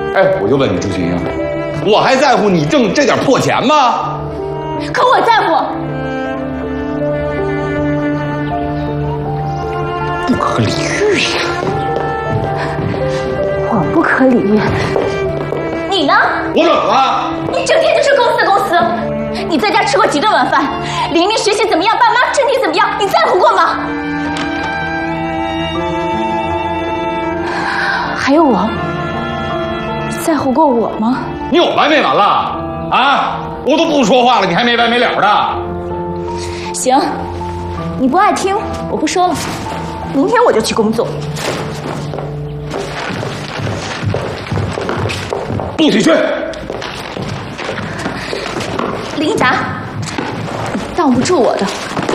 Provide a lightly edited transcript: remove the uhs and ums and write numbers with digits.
哎，我就问你，朱群英，我还在乎你挣这点破钱吗？ 可我在乎。 不可理喻呀！ 我不可理喻，你呢？ 我怎么了？ 你整天就是公司。你在家吃过几顿晚饭？玲玲学习怎么样？爸妈身体怎么样？你在乎过吗？还有我，在乎过我吗？ 你有完没完了？啊！我都不说话了，你还没完没了的。 行，你不爱听，我不说了。明天我就去工作。 不许去！ 林一达，你挡不住我的。